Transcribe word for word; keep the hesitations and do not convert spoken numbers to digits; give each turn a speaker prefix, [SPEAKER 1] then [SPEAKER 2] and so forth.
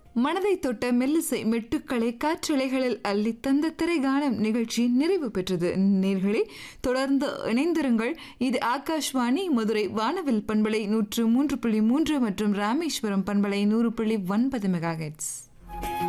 [SPEAKER 1] மனதை தொட்ட மெல்லிசை மெட்டுக்களை காற்றலைகளில் அள்ளி தந்த திரைகானம் நிகழ்ச்சி நிறைவு பெற்றது. நேர்களே, தொடர்ந்து இணைந்திருங்கள். இது ஆகாஷ்வாணி மதுரை வானவில் பண்பலை நூற்று மூன்று புள்ளி மூன்று மற்றும் ராமேஸ்வரம் பண்பலை நூறு புள்ளி ஒன்பது மெகா ஹெர்ட்ஸ்.